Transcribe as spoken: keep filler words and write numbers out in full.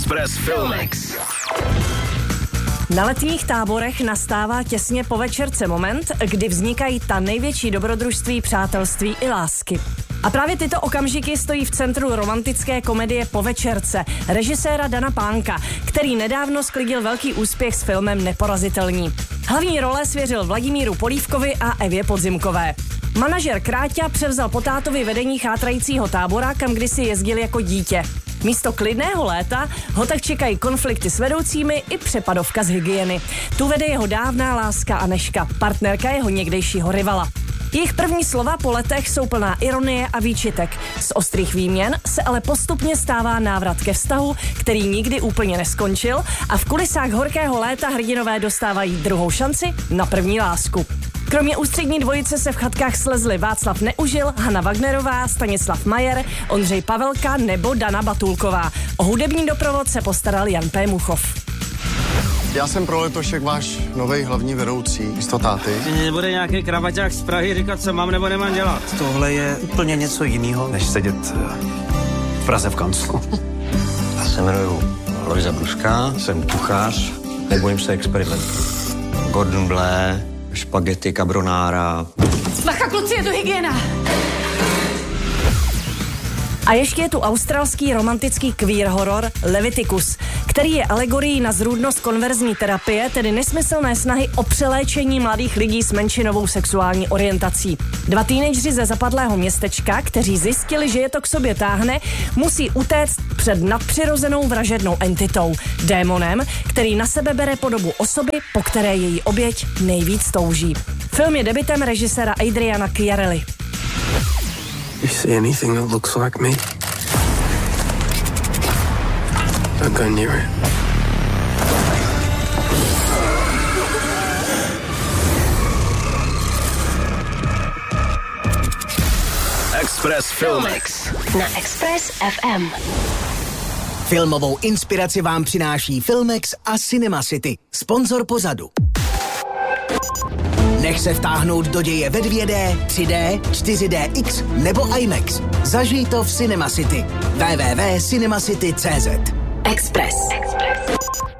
Express Filmex. Na letních táborech nastává těsně po večerce moment, kdy vznikají ta největší dobrodružství, přátelství i lásky. A právě tyto okamžiky stojí v centru romantické komedie Po večerce režiséra Dana Pánka, který nedávno sklidil velký úspěch s filmem Neporazitelní. Hlavní role svěřil Vladimíru Polívkovi a Evě Podzimkové. Manažer Kráťa převzal po tátovi vedení chátrajícího tábora, kam kdysi jezdil jako dítě. Místo klidného léta ho tak čekají konflikty s vedoucími i přepadovka z hygieny. Tu vede jeho dávná láska Anežka, partnerka jeho někdejšího rivala. Jejich první slova po letech jsou plná ironie a výčitek. Z ostrých výměn se ale postupně stává návrat ke vztahu, který nikdy úplně neskončil, a v kulisách horkého léta hrdinové dostávají druhou šanci na první lásku. Kromě ústřední dvojice se v chatkách slezli Václav Neužil, Hana Wagnerová, Stanislav Majer, Ondřej Pavelka nebo Dana Batulková. O hudební doprovod se postaral Jan P. Muchov. Já jsem pro letošek váš novej hlavní vedoucí, místo táty. Nebude nějaký kravaťák z Prahy říkat, co mám nebo nemám dělat. Tohle je úplně něco jiného, než sedět v Praze v kanclu. Já se jmenuji Lojza Bruská, jsem kuchař, nebojím se experimentů. Gordon Bleu, špagety, carbonara. Bacha, kluci, je tu hygiena! A ještě je tu australský romantický queer horor Leviticus, který je alegorií na zrůdnost konverzní terapie, tedy nesmyslné snahy o přeléčení mladých lidí s menšinovou sexuální orientací. Dva teenageři ze zapadlého městečka, kteří zjistili, že je to k sobě táhne, musí utéct před nadpřirozenou vražednou entitou, démonem, který na sebe bere podobu osoby, po které její oběť nejvíc touží. Film je debutem režiséra Adriana Chiarelli. You see anything that looks like me? Don't go near it. Express Filmex. Na Express F M. Filmovou inspiraci vám přináší Filmex a Cinema City, sponzor pořadu. Nech se vtáhnout do děje ve dvě dé, tři dé, čtyři dé X nebo IMAX. Zažij to v Cinema City. w w w tečka cinemacity tečka cz. Express. Express.